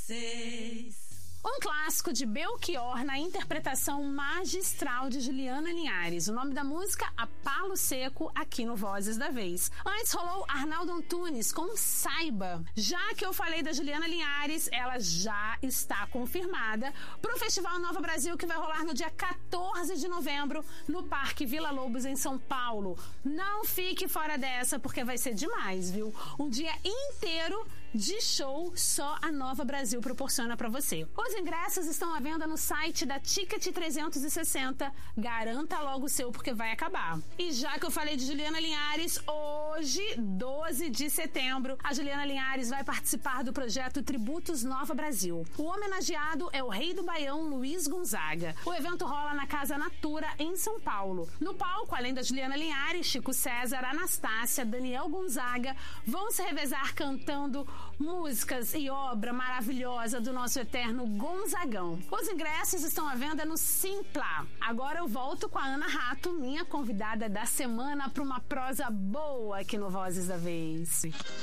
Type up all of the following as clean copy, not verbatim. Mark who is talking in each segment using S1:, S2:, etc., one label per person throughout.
S1: vocês.
S2: Um clássico de Belchior na interpretação magistral de Juliana Linhares. O nome da música, A Palo Seco, aqui no Vozes da Vez. Antes rolou Arnaldo Antunes com Saiba. Já que eu falei da Juliana Linhares, ela já está confirmada para o Festival Nova Brasil, que vai rolar no dia 14 de novembro no Parque Vila Lobos, em São Paulo. Não fique fora dessa, porque vai ser demais, viu? Um dia inteiro de show só a Nova Brasil proporciona para você. Os ingressos estão à venda no site da Ticket 360. Garanta logo o seu, porque vai acabar. E já que eu falei de Juliana Linhares, hoje, 12 de setembro, a Juliana Linhares vai participar do projeto Tributos Nova Brasil. O homenageado é o rei do Baião, Luiz Gonzaga. O evento rola na Casa Natura, em São Paulo. No palco, além da Juliana Linhares, Chico César, Anastácia, Daniel Gonzaga vão se revezar cantando músicas e obra maravilhosa do nosso eterno Gonzagão. Os ingressos estão à venda no Simpla. Agora eu volto com a Ana Rato, minha convidada da semana, para uma prosa boa aqui no Vozes da Vez.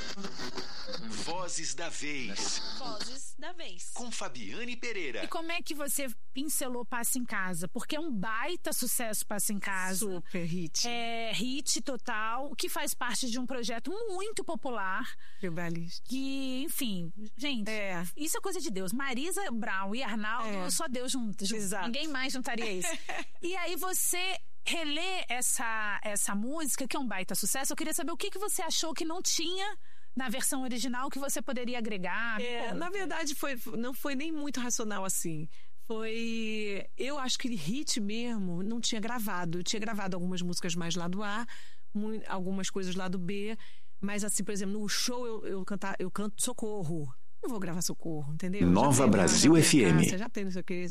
S3: Vozes da Vez.
S1: Vozes da Vez.
S3: Com Fabiane Pereira.
S4: E como é que você pincelou Passa em Casa? Porque é um baita sucesso Passa em Casa.
S5: Super hit.
S4: É hit total, que faz parte de um projeto muito popular.
S5: Tribalista.
S4: Que, enfim, gente, isso é coisa de Deus. Marisa Brown e Arnaldo, só Deus juntos.
S5: Exato.
S4: Ninguém mais juntaria isso. E aí você relê essa música, que é um baita sucesso. Eu queria saber o que você achou que não tinha na versão original, que você poderia agregar.
S5: Na verdade, não foi nem muito racional assim. Eu acho que hit mesmo não tinha gravado. Eu tinha gravado algumas músicas mais lado A, algumas coisas lado B. Mas assim, por exemplo, no show eu canto Socorro. Não vou gravar Socorro, entendeu?
S3: Nova Brasil FM.
S5: Já tem, não sei o que,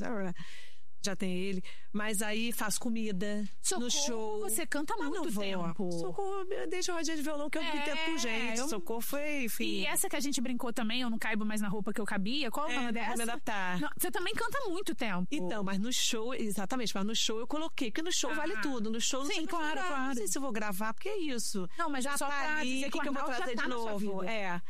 S5: já tem ele. Mas aí faço comida.
S4: Socorro,
S5: no show.
S4: Você canta há muito tempo.
S5: Socorro, deixa o rodinha de violão que eu me tempo com gente. Socorro foi, enfim.
S4: E essa que a gente brincou também, eu não caibo mais na roupa que eu cabia. Qual é o nome dessa?
S5: Vou me adaptar.
S4: Não, você também canta há muito tempo.
S5: Então, mas no show, exatamente, mas no show eu coloquei, porque no show vale tudo. No show não sei
S4: claro.
S5: Não sei se eu vou gravar, porque é isso.
S4: Não, mas já
S5: só
S4: tá
S5: ali, o que eu vou trazer de novo?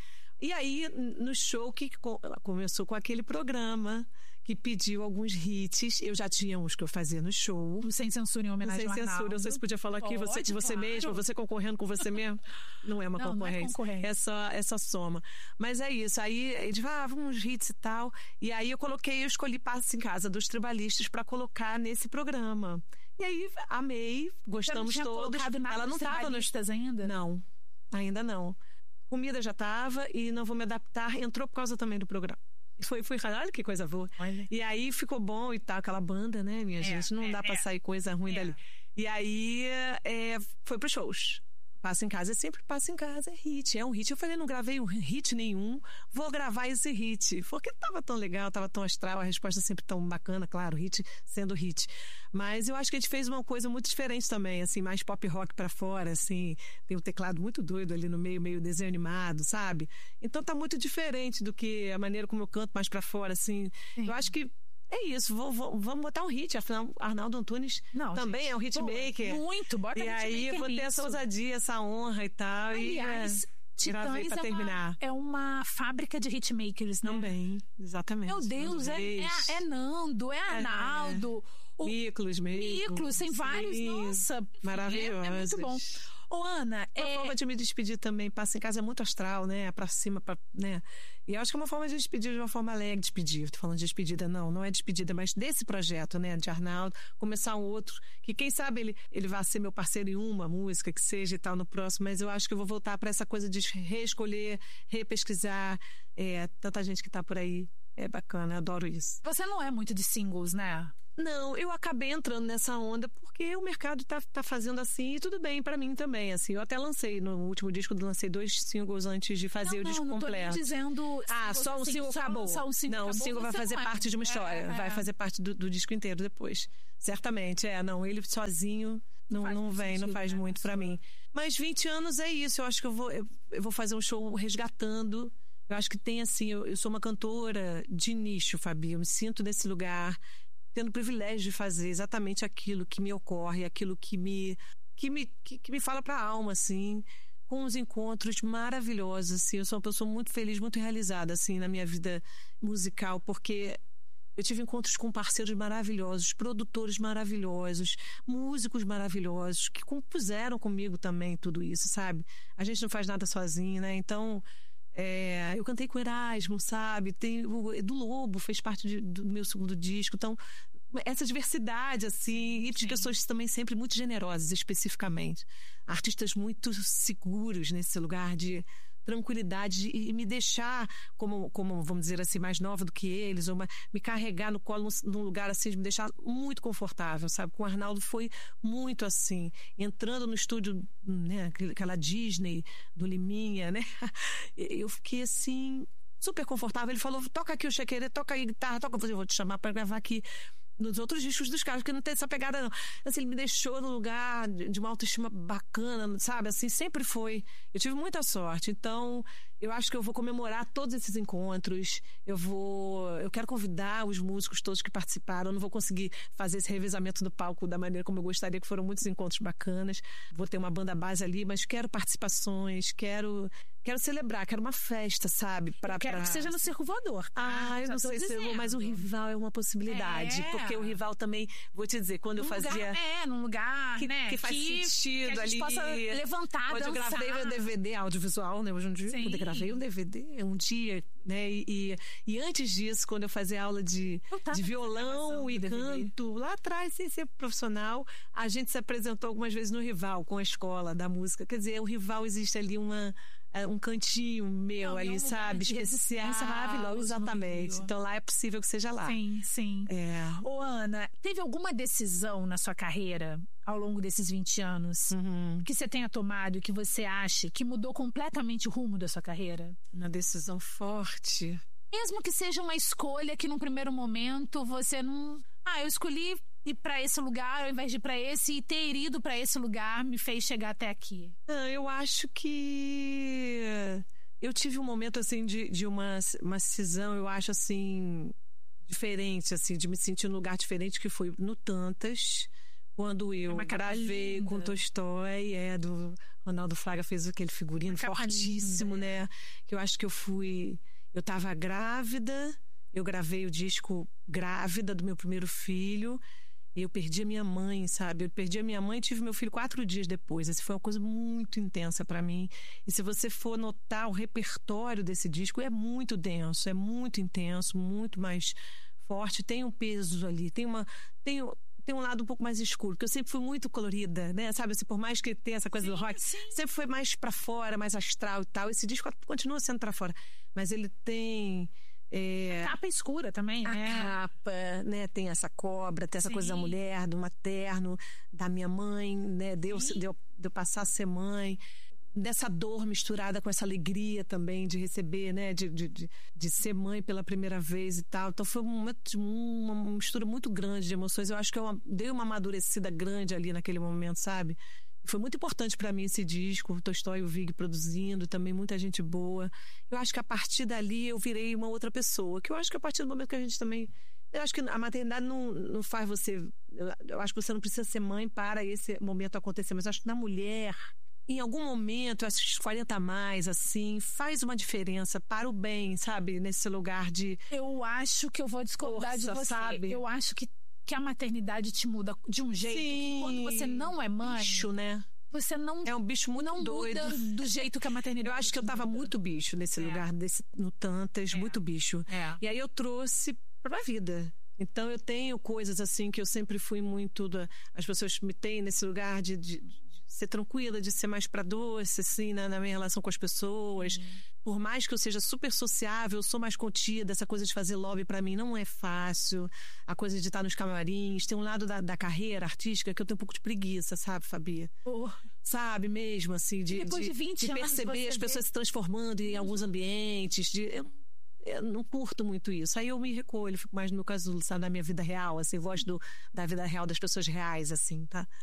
S5: E aí, no show, que começou com aquele programa que pediu alguns hits. Eu já tinha uns que eu fazia no show.
S4: O Sem Censura, em homenagem ao Arnaldo.
S5: Sem Censura, não sei se podia falar aqui, você mesmo, você concorrendo com você mesmo. Não é uma concorrência.
S4: Não é
S5: essa soma. Mas é isso. Aí, eles uns hits e tal. E aí, eu escolhi Passa em Casa dos Tribalistas para colocar nesse programa. E aí, amei, gostamos todos.
S4: Ela não estava nos ainda?
S5: Não, ainda não. Comida já estava e Não Vou Me Adaptar entrou por causa também do programa. Foi, olha que coisa boa.
S4: Olha.
S5: E aí ficou bom e tal, aquela banda, né, minha gente? Não dá pra sair coisa ruim dali. E aí foi pros shows. Passa em Casa, sempre Passa em Casa, é hit. É um hit. Eu falei, não gravei um hit nenhum, vou gravar esse hit. Porque tava tão legal, tava tão astral, a resposta sempre tão bacana, claro, hit sendo hit. Mas eu acho que a gente fez uma coisa muito diferente também, assim, mais pop rock pra fora, assim. Tem um teclado muito doido ali no meio desenho animado, sabe? Então tá muito diferente do que a maneira como eu canto mais pra fora, assim. Sim. Eu acho que é isso, vamos botar um hit. Afinal, Arnaldo Antunes também é um hitmaker.
S4: Muito, bota
S5: e aí vou ter essa ousadia, essa honra e tal.
S4: Aliás, Titãs
S5: pra terminar.
S4: É uma fábrica de hitmakers, né?
S5: Também, exatamente.
S4: Meu Deus, é Nando, é Arnaldo.
S5: Miklos,
S4: tem vários, nossa.
S5: Maravilhosos.
S4: É muito bom. Ô, Ana,
S5: uma forma de me despedir também. Passa em Casa é muito astral, né? Pra cima, né? E eu acho que é uma forma de despedir de uma forma alegre. Tô falando de despedida, não é despedida, mas desse projeto, né? De Arnaldo, começar um outro, que quem sabe ele vai ser meu parceiro em uma música que seja e tal no próximo, mas eu acho que eu vou voltar pra essa coisa de reescolher, repesquisar. Tanta gente que tá por aí. É bacana, eu adoro isso.
S4: Você não é muito de singles, né?
S5: Não, eu acabei entrando nessa onda porque o mercado tá fazendo assim e tudo bem pra mim também, assim. Eu até lancei, no último disco, lancei 2 singles antes de fazer o disco completo.
S4: Não tô dizendo...
S5: só um single acabou.
S4: Só um single acabou.
S5: O single vai fazer parte de uma história, vai fazer parte do disco inteiro depois. Certamente, ele sozinho não faz muito pra mim. Mas 20 anos é isso, eu acho que eu vou fazer um show resgatando. Eu acho que tem assim, eu sou uma cantora de nicho, Fabi, eu me sinto nesse lugar, tendo o privilégio de fazer exatamente aquilo que me ocorre, aquilo que me fala pra alma, assim, com uns encontros maravilhosos, assim. Eu sou uma pessoa muito feliz, muito realizada, assim, na minha vida musical, porque eu tive encontros com parceiros maravilhosos, produtores maravilhosos, músicos maravilhosos, que compuseram comigo também tudo isso, sabe? A gente não faz nada sozinho, né? Então, eu cantei com o Erasmo, sabe? O Edu Lobo fez parte do meu segundo disco. Então, essa diversidade, assim, e de pessoas também sempre muito generosas, especificamente. Artistas muito seguros nesse lugar de tranquilidade e me deixar como, vamos dizer assim, mais nova do que eles, ou me carregar no colo num lugar assim, de me deixar muito confortável, sabe? Com o Arnaldo foi muito assim, entrando no estúdio, né, aquela Disney do Liminha, né? Eu fiquei assim, super confortável. Ele falou, toca aqui o chequeire, toca aí guitarra, eu vou te chamar para gravar aqui nos outros discos dos caras, porque não tem essa pegada, não. Assim, ele me deixou num lugar de uma autoestima bacana, sabe? Assim, sempre foi. Eu tive muita sorte. Então, eu acho que eu vou comemorar todos esses encontros. Eu quero convidar os músicos todos que participaram. Eu não vou conseguir fazer esse revezamento do palco da maneira como eu gostaria, que foram muitos encontros bacanas. Vou ter uma banda base ali, mas quero participações, quero celebrar, quero uma festa, sabe?
S4: Quero que seja no Circo Voador.
S5: Eu não sei se eu vou, mas o Rival é uma possibilidade. Porque o Rival também, vou te dizer, quando eu fazia...
S4: num lugar,
S5: né? Que faz sentido
S4: que a gente
S5: ali.
S4: Possa levantar,
S5: onde
S4: dançar.
S5: Eu gravei o DVD audiovisual, né? Hoje em dia, eu gravei um DVD um dia, né? E antes disso, quando eu fazia aula de violão e canto, lá atrás, sem ser profissional, a gente se apresentou algumas vezes no Rival, com a escola da música. Quer dizer, o Rival existe ali um cantinho meu ali, sabe? Especial.
S4: Maravilhoso.
S5: Exatamente. Então lá é possível que seja lá.
S4: Sim. Ô, Ana, teve alguma decisão na sua carreira, ao longo desses 20 anos, que você tenha tomado e que você acha que mudou completamente o rumo da sua carreira?
S5: Uma decisão forte.
S4: Mesmo que seja uma escolha que num primeiro momento você não... eu escolhi ir pra esse lugar ao invés de ir pra esse, e ter ido pra esse lugar me fez chegar até aqui.
S5: Eu acho que eu tive um momento assim de uma cisão, eu acho assim, diferente, assim, de me sentir num lugar diferente, que foi no Tantas, quando eu gravei com Tolstói, do Ronaldo Fraga, fez aquele figurino fortíssimo, né? Que eu acho que eu tava grávida, eu gravei o disco grávida do meu primeiro filho. Eu perdi a minha mãe, sabe? Eu perdi a minha mãe e tive meu filho 4 dias depois. Essa foi uma coisa muito intensa pra mim. E se você for notar o repertório desse disco, é muito denso, é muito intenso, muito mais forte. Tem um peso ali, tem um lado um pouco mais escuro, porque eu sempre fui muito colorida, né? Sabe, assim, por mais que tenha essa coisa do rock, sempre foi mais pra fora, mais astral e tal. Esse disco continua sendo pra fora, mas ele tem...
S4: A capa escura também,
S5: né? A capa, né? Tem essa cobra, tem essa coisa da mulher, do materno, da minha mãe, né? De eu passar a ser mãe, dessa dor misturada com essa alegria também de receber, né? De ser mãe pela primeira vez e tal. Então foi uma mistura muito grande de emoções. Eu acho que eu dei uma amadurecida grande ali naquele momento, sabe? Foi muito importante pra mim esse disco, o Tolstói e o Vig produzindo, também muita gente boa. Eu acho que a partir dali eu virei uma outra pessoa, que eu acho que a partir do momento que a gente também... Eu acho que a maternidade não faz você... Eu acho que você não precisa ser mãe para esse momento acontecer, mas eu acho que na mulher, em algum momento, esses 40 a mais, assim, faz uma diferença para o bem, sabe? Nesse lugar de...
S4: Eu acho que eu vou discordar de você.
S5: Sabe?
S4: Eu acho que a maternidade te muda de um jeito que quando você não é mãe...
S5: Bicho, né?
S4: Você não...
S5: É um bicho muito doido.
S4: Muda do jeito que a maternidade...
S5: Eu acho que eu tava muito bicho nesse lugar, no Tantas, muito bicho. E aí eu trouxe pra vida. Então eu tenho coisas assim que eu sempre fui muito... As pessoas me têm nesse lugar de ser tranquila, de ser mais pra doce, assim, na minha relação com as pessoas. Por mais que eu seja super sociável, eu sou mais contida. Essa coisa de fazer lobby pra mim não é fácil. A coisa de estar nos camarins. Tem um lado da carreira artística que eu tenho um pouco de preguiça, sabe, Fabi? Sabe, mesmo, assim, de perceber as pessoas se transformando em alguns ambientes. Eu não curto muito isso. Aí eu me recolho, fico mais no meu casulo, sabe, da minha vida real, assim, voz da vida real das pessoas reais, assim, tá?